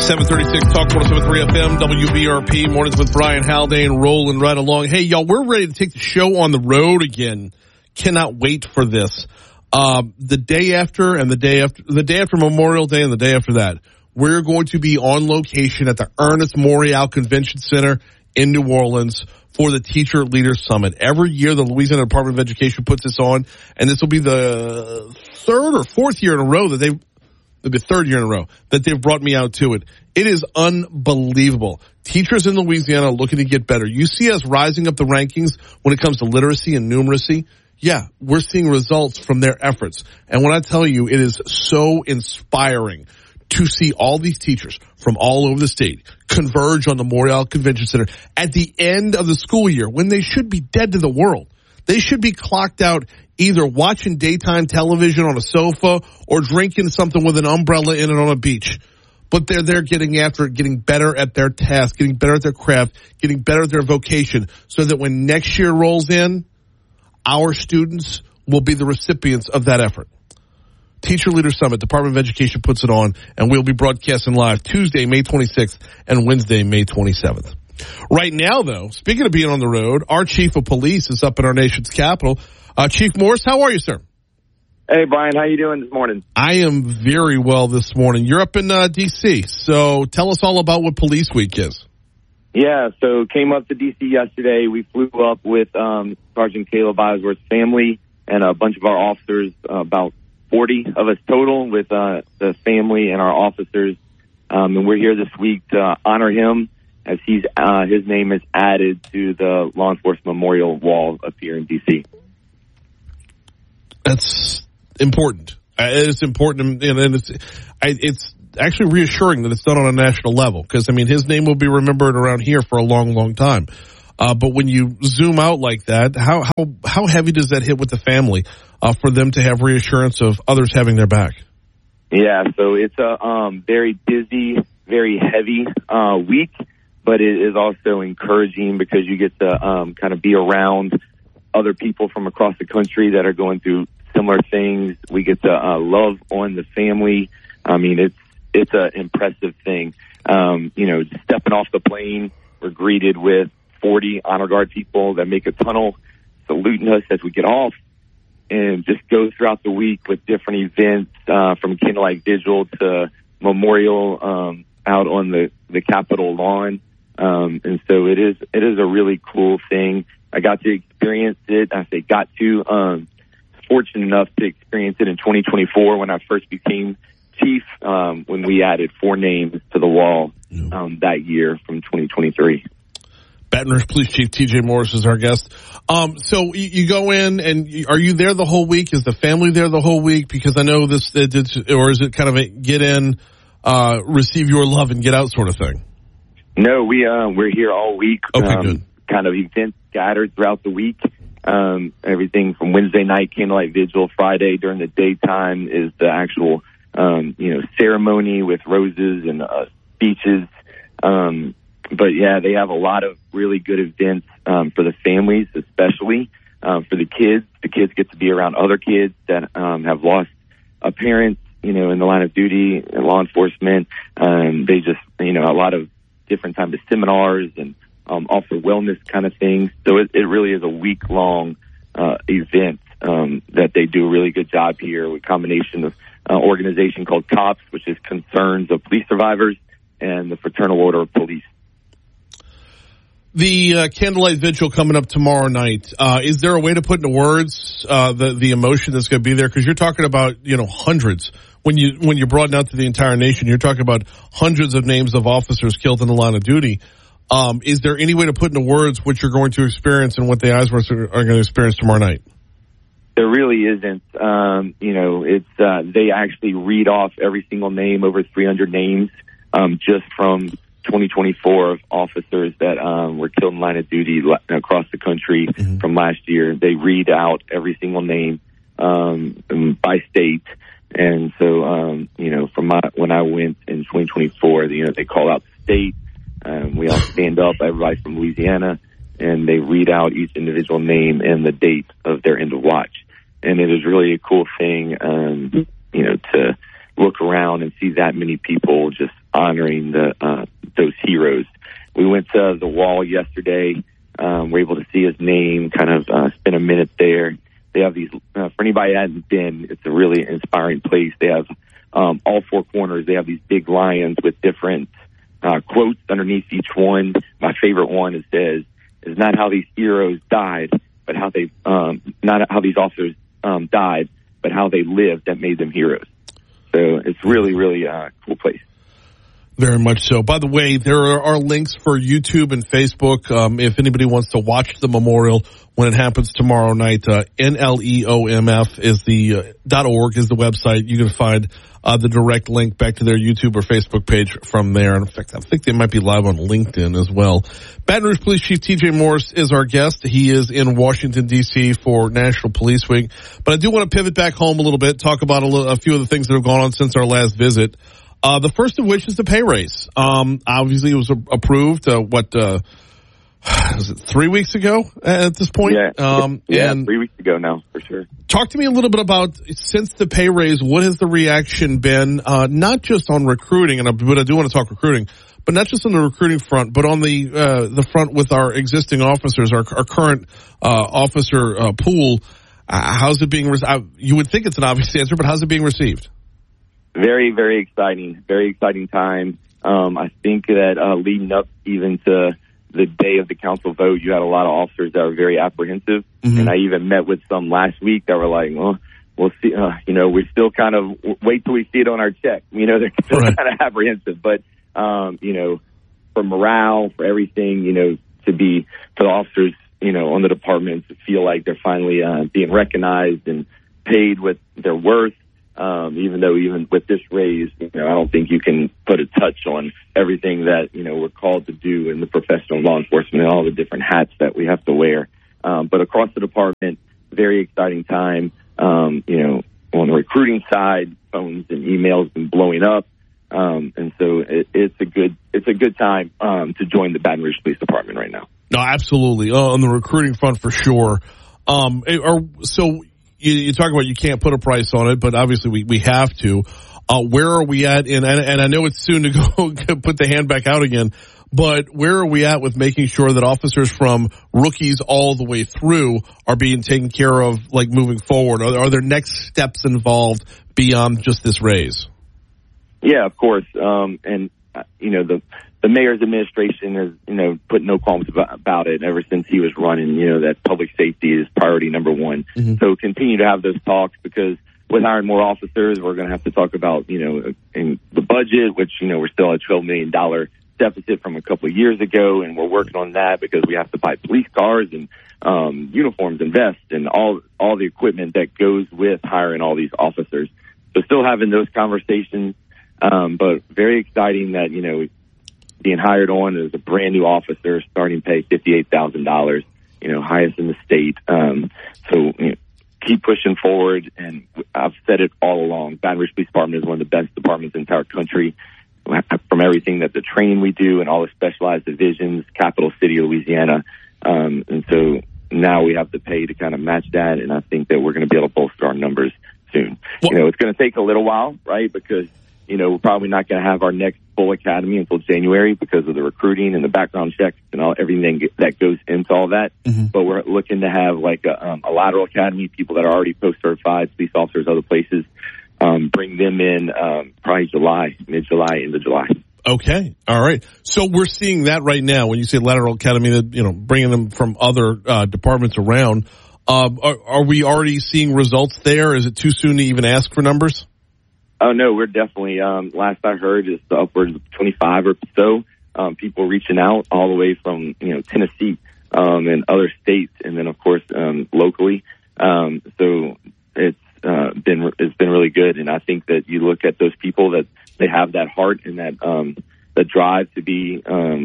736 Talk 107.3 FM, WBRP, mornings with Brian Haldane, rolling right along. Hey, y'all, we're ready to take the show on the road again. Cannot wait for this. The day after Memorial Day and the day after that, we're going to be on location at the Ernest Morial Convention Center in New Orleans for the Teacher Leader Summit. Every year, the Louisiana Department of Education puts this on, and this will be the third or fourth year in a row that the third year in a row that they've brought me out to it. It is unbelievable. Teachers in Louisiana are looking to get better. You see us rising up the rankings when it comes to literacy and numeracy. Yeah, we're seeing results from their efforts. And when I tell you, it is so inspiring to see all these teachers from all over the state converge on the Morial Convention Center at the end of the school year when they should be dead to the world. They should be clocked out either watching daytime television on a sofa or drinking something with an umbrella in it on a beach. But they're there getting after it, getting better at their task, getting better at their craft, getting better at their vocation, so that when next year rolls in, our students will be the recipients of that effort. Teacher Leader Summit, Department of Education puts it on, and we'll be broadcasting live Tuesday, May 26th, and Wednesday, May 27th. Right now, though, speaking of being on the road, our chief of police is up in our nation's capital. Chief Morris, how are you, sir? Hey, Brian, how you doing this morning? I am very well this morning. You're up in D.C., so tell us all about what Police Week is. Yeah, so came up to D.C. yesterday. We flew up with Sergeant Caleb Eisworth's family and a bunch of our officers, about 40 of us total, with the family and our officers. And we're here this week to honor him as his name is added to the Law Enforcement Memorial Wall up here in D.C. That's important. It's important, and it's actually reassuring that it's done on a national level, because, I mean, his name will be remembered around here for a long, long time. But when you zoom out like that, how heavy does that hit with the family for them to have reassurance of others having their back? Yeah, so it's a very busy, very heavy week, but it is also encouraging because you get to kind of be around other people from across the country that are going through similar things. We get to love on the family. I mean, it's an impressive thing. Just stepping off the plane, we're greeted with 40 honor guard people that make a tunnel saluting us as we get off, and just go throughout the week with different events from Candlelight Vigil to Memorial out on the Capitol lawn. And so it is a really cool thing. I got to experience it. I say got to, fortunate enough to experience it in 2024 when I first became chief, when we added 4 names to the wall that year from 2023. Baton Rouge Police Chief T.J. Morris is our guest. So you go in, and are you there the whole week? Is the family there the whole week? Because I know this, or is it kind of a get in, receive your love and get out sort of thing? No, we're here all week. Okay, good. Kind of events scattered throughout the week. Everything from Wednesday night, Candlelight Vigil, Friday during the daytime is the actual, ceremony with roses and speeches. But yeah, they have a lot of really good events for the families, especially for the kids. The kids get to be around other kids that have lost a parent, in the line of duty and law enforcement. They just, a lot of different types of seminars and also wellness kind of things. So it really is a week-long event that they do a really good job here with a combination of organization called COPS, which is Concerns of Police Survivors, and the Fraternal Order of Police. The Candlelight Vigil coming up tomorrow night. Is there a way to put into words the emotion that's going to be there? Because you're talking about hundreds. When you broaden out to the entire nation, you're talking about hundreds of names of officers killed in the line of duty. Is there any way to put into words what you're going to experience and what the Eisworths are going to experience tomorrow night? There really isn't. They actually read off every single name, over 300 names, just from 2024 of officers that were killed in line of duty across the country from last year. They read out every single name by state. And so, when I went in 2024, they call out the state. We all stand up, everybody from Louisiana, and they read out each individual name and the date of their end of watch. And it is really a cool thing, to look around and see that many people just honoring those heroes. We went to the wall yesterday. We're able to see his name, kind of spend a minute there. They have these, for anybody that hasn't been, it's a really inspiring place. They have all four corners. They have these big lions with different quotes underneath each one. My favorite one says, "It's not how these heroes died, but how they, not how these officers died, but how they lived that made them heroes." So it's really, really a cool place. Very much so. By the way, there are links for YouTube and Facebook. If anybody wants to watch the memorial when it happens tomorrow night, NLEOMF is the .org is the website. You can find the direct link back to their YouTube or Facebook page from there. And in fact, I think they might be live on LinkedIn as well. Baton Rouge Police Chief TJ Morris is our guest. He is in Washington, D.C. for National Police Week. But I do want to pivot back home a little bit, talk about a few of the things that have gone on since our last visit. The first of which is the pay raise. Obviously it was approved, was it 3 weeks ago at this point? Yeah, and 3 weeks ago now, for sure. Talk to me a little bit about, since the pay raise, what has the reaction been, not just on recruiting, but I do want to talk recruiting, but not just on the recruiting front, but on the front with our existing officers, our current officer pool. How's it being you would think it's an obvious answer, but how's it being received? Very, very exciting. Very exciting time. I think that leading up even to the day of the council vote, you had a lot of officers that were very apprehensive. Mm-hmm. And I even met with some last week that were like, well, we'll see. We're still kind of wait till we see it on our check. They're still kind of apprehensive. But, for morale, for everything, for the officers, on the department to feel like they're finally being recognized and paid what they're worth. Even with this raise, I don't think you can put a touch on everything that, we're called to do in the professional law enforcement and all the different hats that we have to wear. But across the department, very exciting time. On the recruiting side, phones and emails been blowing up. And so it's a good time, to join the Baton Rouge Police Department right now. No, absolutely. On the recruiting front for sure. You talk about you can't put a price on it, but obviously we have to. Where are we at and I know it's soon to go put the hand back out again, but where are we at with making sure that officers from rookies all the way through are being taken care of, like moving forward? Are there next steps involved beyond just this raise? Yeah, of course. The mayor's administration has, put no qualms about it ever since he was running, that public safety is priority number one. Mm-hmm. So continue to have those talks, because with hiring more officers, we're going to have to talk about, in the budget, which, we're still at $12 million deficit from a couple of years ago. And we're working on that because we have to buy police cars and uniforms and vests and all the equipment that goes with hiring all these officers. So still having those conversations, but very exciting that, being hired on as a brand new officer, starting pay $58,000, highest in the state. Keep pushing forward. And I've said it all along, Baton Rouge Police Department is one of the best departments in the entire country, from everything that the training we do and all the specialized divisions, capital city, Louisiana. And so now we have to pay to kind of match that. And I think that we're going to be able to bolster our numbers soon. Well, it's going to take a little while, right? Because we're probably not going to have our next full academy until January because of the recruiting and the background checks and everything that goes into all that. Mm-hmm. But we're looking to have like a lateral academy, people that are already post-certified, police officers, other places, bring them in probably mid-July, into July. Okay. All right. So we're seeing that right now. When you say lateral academy, that, bringing them from other departments around, are we already seeing results there? Is it too soon to even ask for numbers? Oh, no, we're definitely, last I heard, is upwards of 25 or so people reaching out all the way from, Tennessee and other states, and then, of course, locally. So it's been really good. And I think that you look at those people that they have that heart and that drive to be,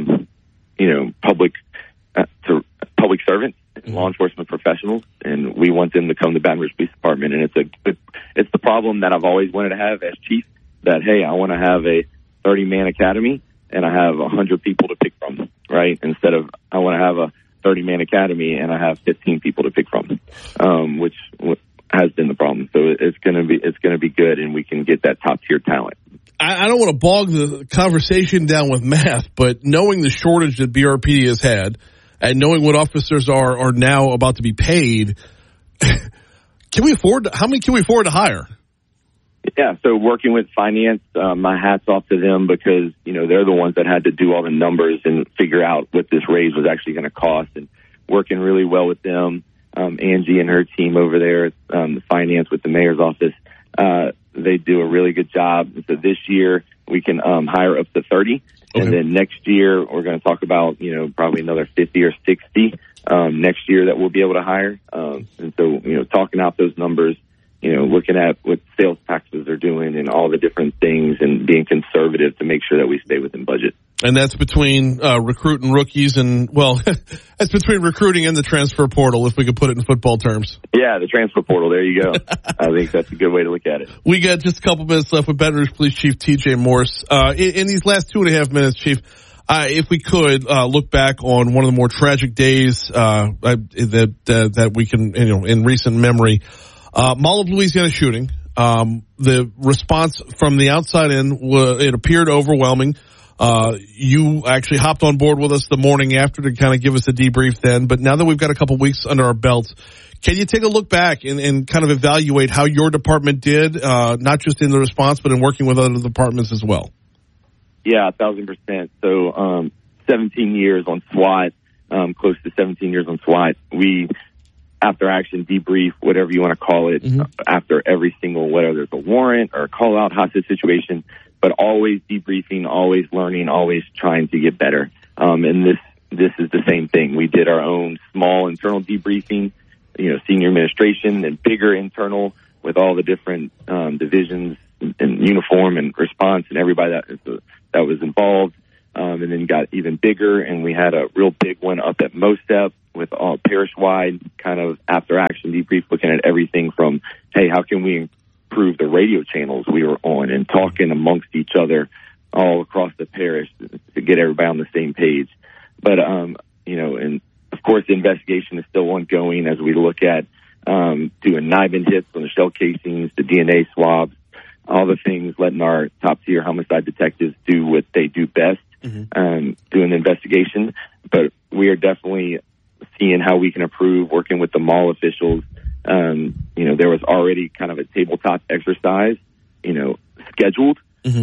public servants, law enforcement professionals, and we want them to come to Baton Rouge Police Department. And it's the problem that I've always wanted to have as chief, that, hey, I want to have a 30-man academy and I have 100 people to pick from, right? Instead of I want to have a 30-man academy and I have 15 people to pick from, which has been the problem. So it's going to be good, and we can get that top tier talent. I don't want to bog the conversation down with math, but knowing the shortage that BRP has had and knowing what officers are now about to be paid, how many can we afford to hire? Yeah, so working with finance, my hat's off to them because, they're the ones that had to do all the numbers and figure out what this raise was actually going to cost, and working really well with them. Angie and her team over there, the finance with the mayor's office, they do a really good job. So this year we can hire up to 30. Okay. And then next year we're going to talk about, probably another 50 or 60 next year that we'll be able to hire. And so, talking out those numbers, looking at what sales taxes are doing and all the different things and being conservative to make sure that we stay within budget. And that's between recruiting rookies and, that's between recruiting and the transfer portal, if we could put it in football terms. Yeah, the transfer portal. There you go. I think that's a good way to look at it. We got just a couple minutes left with Baton Rouge Police Chief T.J. Morse. In these last 2.5 minutes, Chief, if we could look back on one of the more tragic days that we can, in recent memory, Mall of Louisiana shooting. The response from the outside in, it appeared overwhelming. You actually hopped on board with us the morning after to kind of give us a debrief then. But now that we've got a couple weeks under our belts, can you take a look back and kind of evaluate how your department did, not just in the response, but in working with other departments as well? Yeah, 1,000%. So, 17 years on SWAT, close to 17 years on SWAT. We, after action debrief, whatever you want to call it, after every single, whether it's a warrant or a call out hostage situation, but always debriefing, always learning, always trying to get better. And this is the same thing. We did our own small internal debriefing, senior administration, and bigger internal with all the different divisions and uniform and response and everybody that was involved. And then got even bigger, and we had a real big one up at MOSTEP with all parish-wide kind of after-action debrief, looking at everything from, hey, how can we improve the radio channels we were on, and talking amongst each other all across the parish to get everybody on the same page. But, and of course the investigation is still ongoing as we look at doing NIBIN hits on the shell casings, the DNA swabs, all the things, letting our top-tier homicide detectives do what they do best, doing the investigation. But we are definitely seeing how we can improve, working with the mall officials. There was already kind of a tabletop exercise, scheduled,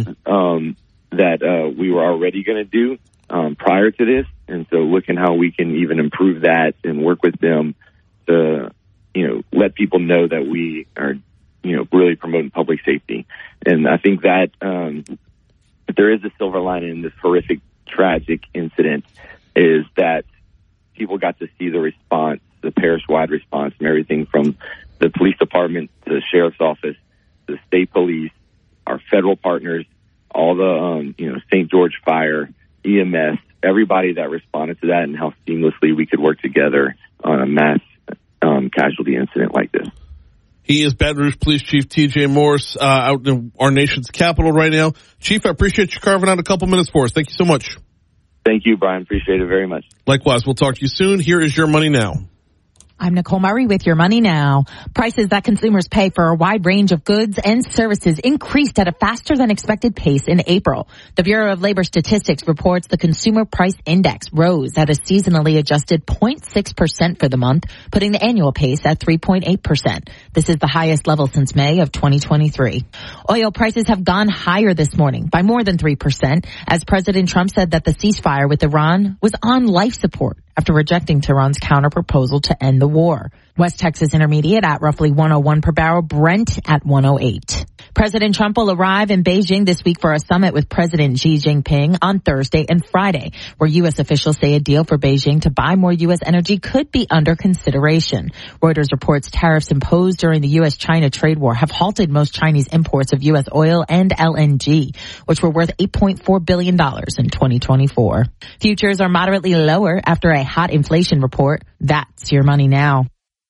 that we were already going to do prior to this. And so looking how we can even improve that and work with them to, let people know that we are, really promoting public safety. And I think that there is a silver lining in this horrific, tragic incident is that people got to see the response, the parish-wide response, from everything from the police department to the sheriff's office, the state police, our federal partners, all the, St. George Fire, EMS, everybody that responded to that, and how seamlessly we could work together on a mass casualty incident like this. He is Baton Rouge Police Chief T.J. Morse, out in our nation's capital right now. Chief, I appreciate you carving out a couple minutes for us. Thank you so much. Thank you, Brian. Appreciate it very much. Likewise. We'll talk to you soon. Here is Your Money Now. I'm Nicole Murray with Your Money Now. Prices that consumers pay for a wide range of goods and services increased at a faster than expected pace in April. The Bureau of Labor Statistics reports the Consumer Price Index rose at a seasonally adjusted 0.6% for the month, putting the annual pace at 3.8%. This is the highest level since May of 2023. Oil prices have gone higher this morning by more than 3%, as President Trump said that the ceasefire with Iran was on life support after rejecting Tehran's counter-proposal to end the war. West Texas Intermediate at roughly 101 per barrel, Brent at 108. President Trump will arrive in Beijing this week for a summit with President Xi Jinping on Thursday and Friday, where U.S. officials say a deal for Beijing to buy more U.S. energy could be under consideration. Reuters reports tariffs imposed during the U.S.-China trade war have halted most Chinese imports of U.S. oil and LNG, which were worth $8.4 billion in 2024. Futures are moderately lower after a hot inflation report. That's Your Money Now.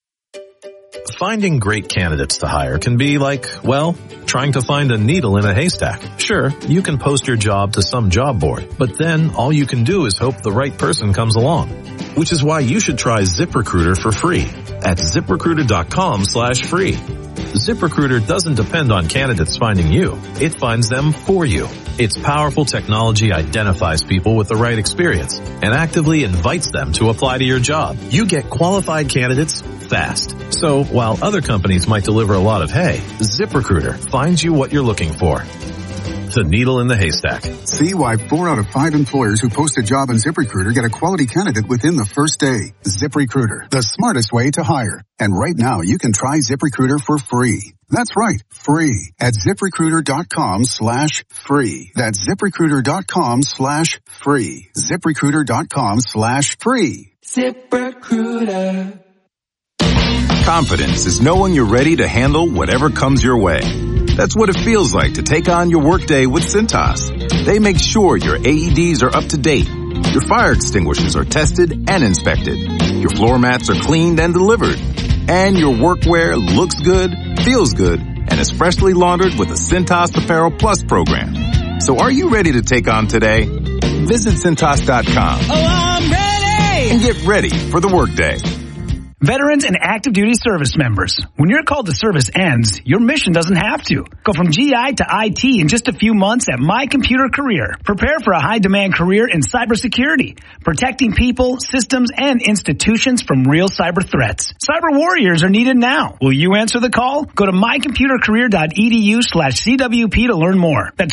Finding great candidates to hire can be like, well, trying to find a needle in a haystack. Sure, you can post your job to some job board, but then all you can do is hope the right person comes along. Which is why you should try ZipRecruiter for free at ZipRecruiter.com/free. ZipRecruiter doesn't depend on candidates finding you. It finds them for you. Its powerful technology identifies people with the right experience and actively invites them to apply to your job. You get qualified candidates fast. So while other companies might deliver a lot of hay, ZipRecruiter finds you what you're looking for. The needle in the haystack. See why 4 out of 5 employers who post a job on ZipRecruiter get a quality candidate within the first day. ZipRecruiter, the smartest way to hire. And right now, you can try ZipRecruiter for free. That's right, free at ZipRecruiter.com/free. That's ZipRecruiter.com/free. ZipRecruiter.com/free. ZipRecruiter. Confidence is knowing you're ready to handle whatever comes your way. That's what it feels like to take on your workday with Cintas. They make sure your AEDs are up to date, your fire extinguishers are tested and inspected, your floor mats are cleaned and delivered, and your workwear looks good, feels good, and is freshly laundered with the Cintas Apparel Plus program. So are you ready to take on today? Visit Cintas.com. Oh, I'm ready! And get ready for the workday. Veterans and active duty service members, when your call to service ends, your mission doesn't have to. Go from GI to IT in just a few months at My Computer Career. Prepare for a high-demand career in cybersecurity, protecting people, systems, and institutions from real cyber threats. Cyber warriors are needed now. Will you answer the call? Go to mycomputercareer.edu/CWP to learn more. That's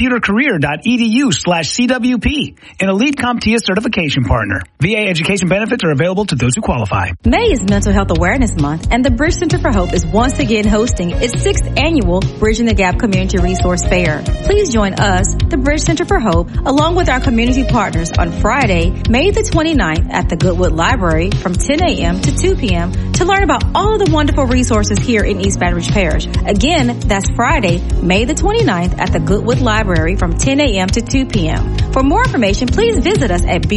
mycomputercareer.edu/CWP, an Elite CompTIA certification partner. VA education benefits are available to those who qualify. May is Mental Health Awareness Month, and the Bridge Center for Hope is once again hosting its 6th annual Bridging the Gap Community Resource Fair. Please join us, the Bridge Center for Hope, along with our community partners on Friday, May the 29th at the Goodwood Library from 10 a.m. to 2 p.m. to learn about all of the wonderful resources here in East Baton Rouge Parish. Again, that's Friday, May the 29th at the Goodwood Library from 10 a.m. to 2 p.m. For more information, please visit us at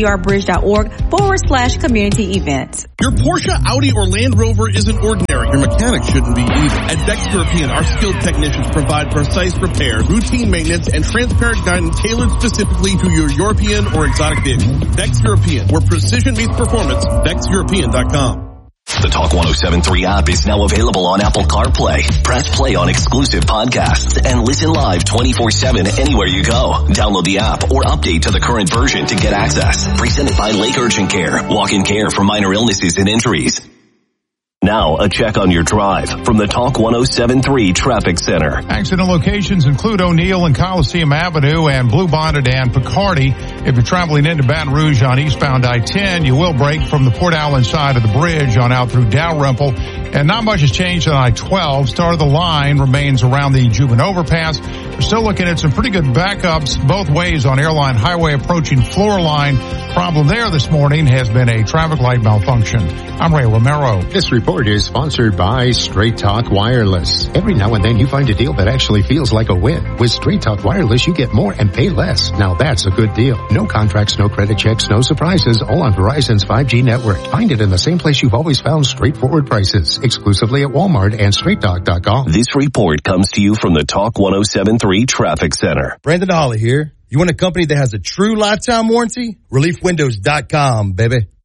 brbridge.org/community events. Your Porsche, Audi, or Land Rover isn't ordinary. Your mechanic shouldn't be either. At Vex European, our skilled technicians provide precise repairs, routine maintenance, and transparent guidance tailored specifically to your European or exotic vehicle. Vex European, where precision meets performance. VexEuropean.com. The Talk 107.3 app is now available on Apple CarPlay. Press play on exclusive podcasts and listen live 24/7 anywhere you go. Download the app or update to the current version to get access. Presented by Lake Urgent Care. Walk-in care for minor illnesses and injuries. Now, a check on your drive from the Talk 107.3 Traffic Center. Accident locations include O'Neill and Coliseum Avenue and Blue Bonnet and Picardy. If you're traveling into Baton Rouge on eastbound I-10, you will break from the Port Allen side of the bridge on out through Dalrymple. And not much has changed on I-12. Start of the line remains around the Juban Overpass. We're still looking at some pretty good backups both ways on Airline Highway approaching Floor Line. Problem there this morning has been a traffic light malfunction. I'm Ray Romero. This report is sponsored by Straight Talk Wireless. Every now and then you find a deal that actually feels like a win. With Straight Talk Wireless, you get more and pay less. Now that's a good deal. No contracts, no credit checks, no surprises, all on Verizon's 5G network. Find it in the same place you've always found straightforward prices. Exclusively at Walmart and StraightTalk.com. This report comes to you from the Talk 107.3 Traffic Center. Brandon Holly here. You want a company that has a true lifetime warranty? ReliefWindows.com, baby.